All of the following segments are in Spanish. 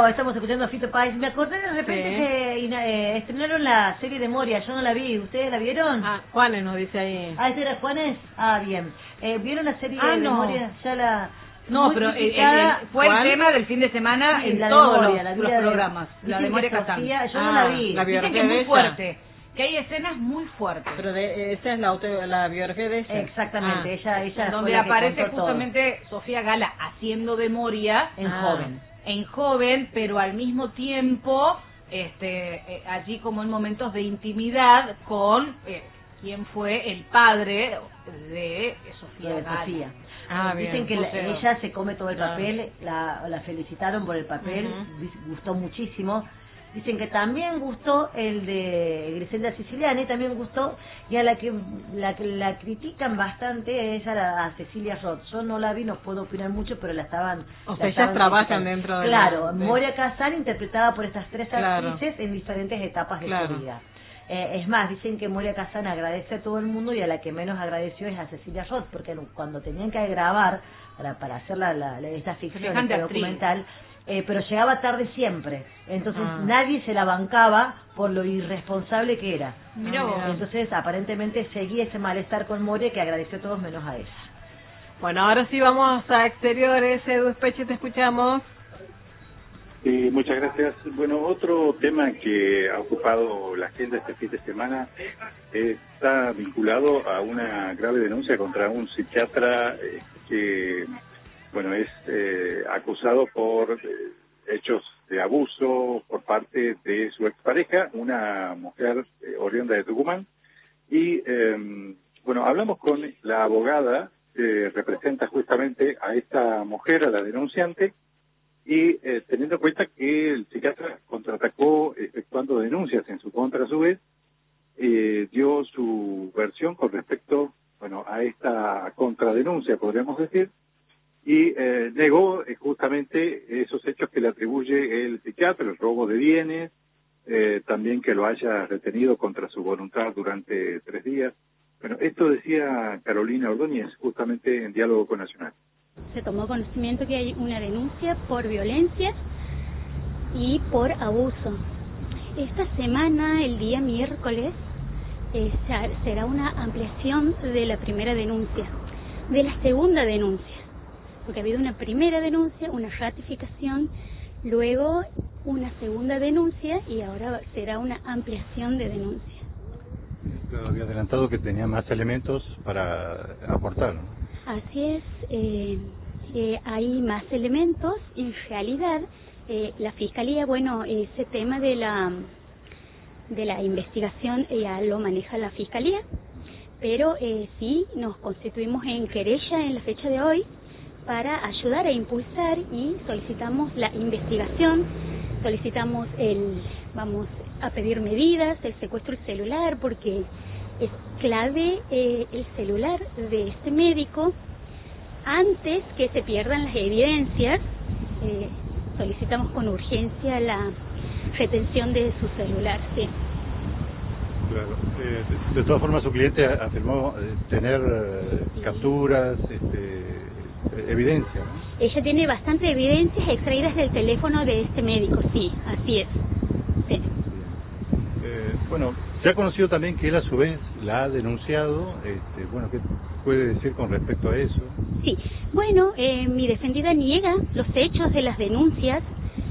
estamos escuchando a Fito Páez. Me acordé de repente que estrenaron la serie de Moria, yo no la vi, ¿ustedes la vieron? Juanes nos dice ahí. ¿Ese era Juanes? Bien. ¿Vieron la serie de Moria? Ya la... No, pero fue el tema del fin de semana en todos los programas. La de Moria Kazan. Yo no la vi. La biografía que es muy fuerte. Que hay escenas muy fuertes. Pero esa es la biografía de ella. Exactamente, ella donde aparece justamente Sofía Gala haciendo de Moria en joven, pero al mismo tiempo allí como en momentos de intimidad con quien fue el padre de Sofía Gala. Dicen que ella se come todo el papel, la felicitaron por el papel, gustó muchísimo. Dicen que también gustó el de Griselda Siciliani, también gustó, y a la que la critican bastante es a Cecilia Roth. Yo no la vi, no puedo opinar mucho, pero la estaban... O sea, ellas trabajan dentro de... Claro, Moria Kazan interpretada por estas tres actrices en diferentes etapas de su vida. Es más, dicen que Moria Kazan agradece a todo el mundo y a la que menos agradeció es a Cecilia Roth, porque cuando tenían que grabar para hacer esta ficción, este documental... pero llegaba tarde siempre, entonces nadie se la bancaba por lo irresponsable que era. Entonces aparentemente seguía ese malestar con Moria, que agradeció a todos menos a ella. Bueno, ahora sí vamos a exteriores. Edu Espeche, te escuchamos. Sí, muchas gracias. Bueno, otro tema que ha ocupado la agenda este fin de semana está vinculado a una grave denuncia contra un psiquiatra que es acusado por hechos de abuso por parte de su expareja, una mujer oriunda de Tucumán. Y, hablamos con la abogada que representa justamente a esta mujer, a la denunciante, y teniendo en cuenta que el psiquiatra contraatacó efectuando denuncias en su contra a su vez, dio su versión con respecto, a esta contradenuncia, podríamos decir, y negó justamente esos hechos que le atribuye el psiquiatra, el robo de bienes, también que lo haya retenido contra su voluntad durante 3 días. Bueno, esto decía Carolina Ordóñez justamente en Diálogo con Nacional. Se tomó conocimiento que hay una denuncia por violencia y por abuso. Esta semana, el día miércoles, será una ampliación de la primera denuncia, de la segunda denuncia. Porque ha habido una primera denuncia, una ratificación, luego una segunda denuncia y ahora será una ampliación de denuncia. Claro, había adelantado que tenía más elementos para aportar, ¿no? Así es, hay más elementos. En realidad, la Fiscalía, ese tema de la investigación ya lo maneja la Fiscalía, pero sí nos constituimos en querella en la fecha de hoy para ayudar a impulsar y solicitamos la investigación, solicitamos vamos a pedir medidas, el secuestro del celular, porque es clave el celular de este médico. Antes que se pierdan las evidencias, solicitamos con urgencia la retención de su celular, sí. Claro. De todas formas, su cliente afirmó tener capturas, evidencia, ¿no? Ella tiene bastantes evidencias extraídas del teléfono de este médico, sí, así es. Sí. Se ha conocido también que él a su vez la ha denunciado, ¿qué puede decir con respecto a eso? Sí, mi defendida niega los hechos de las denuncias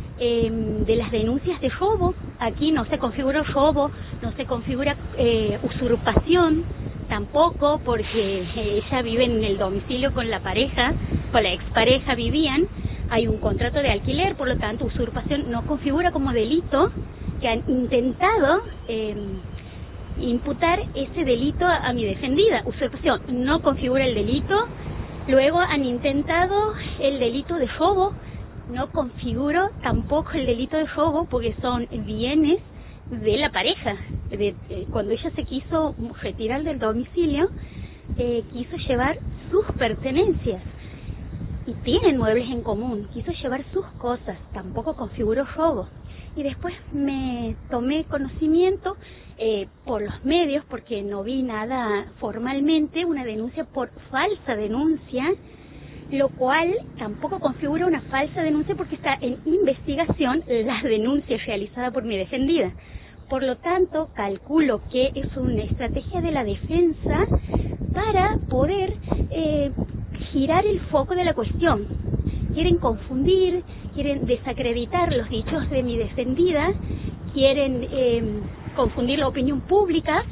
de robo. Aquí no se configura robo, no se configura usurpación, tampoco, porque ella vive en el domicilio con la pareja, con la expareja vivían, hay un contrato de alquiler, por lo tanto usurpación no configura como delito, que han intentado imputar ese delito a mi defendida. Usurpación no configura el delito, luego han intentado el delito de robo, no configuro tampoco el delito de robo porque son bienes de la pareja. Cuando ella se quiso retirar del domicilio, quiso llevar sus pertenencias y tienen muebles en común, quiso llevar sus cosas, tampoco configuró robo. Y después me tomé conocimiento por los medios, porque no vi nada formalmente, una denuncia por falsa denuncia lo cual tampoco configura una falsa denuncia porque está en investigación la denuncia realizada por mi defendida. Por lo tanto, calculo que es una estrategia de la defensa para poder girar el foco de la cuestión. Quieren confundir, quieren desacreditar los dichos de mi defendida, quieren confundir la opinión pública.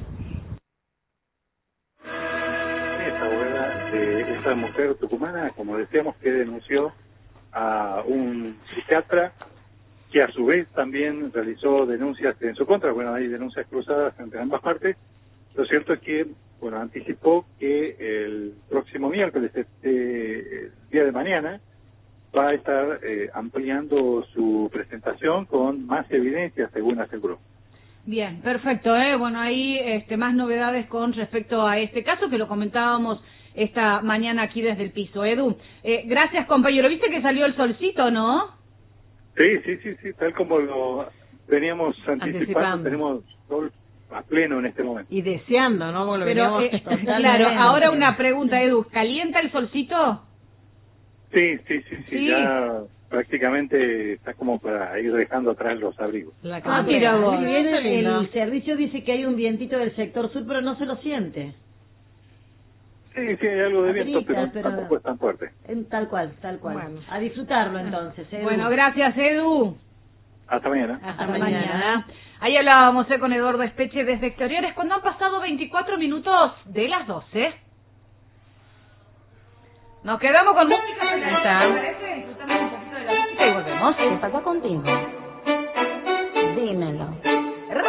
Esa abogada de esa mujer tucumana, como decíamos, que denunció a un psiquiatra que a su vez también realizó denuncias en su contra. Bueno, hay denuncias cruzadas entre ambas partes. Lo cierto es que, bueno, anticipó que el próximo miércoles, el día de mañana, va a estar ampliando su presentación con más evidencias, según aseguró. Bien, perfecto. Bueno, ahí más novedades con respecto a este caso que lo comentábamos esta mañana aquí desde el piso. Edu, gracias, compañero. ¿Viste que salió el solcito, no? Sí, tal como lo veníamos anticipando, tenemos sol a pleno en este momento. Y deseando, ¿no? Pero, claro, ahora una pregunta, Edu, ¿calienta el solcito? Sí, ya prácticamente está como para ir dejando atrás los abrigos. Mira vos, el servicio dice que hay un vientito del sector sur, pero no se lo siente. Sí, hay algo de viento, pero tampoco es tan fuerte. Tal cual. Bueno. A disfrutarlo entonces, Edu. Bueno, gracias, Edu. Hasta mañana. Hasta mañana. Ahí hablábamos con Eduardo Espeche desde Exteriores cuando han pasado 24 minutos de las 12. Nos quedamos con música. Disfrutamos un poquito de la música y volvemos. ¿Qué pasa contigo? Dímelo.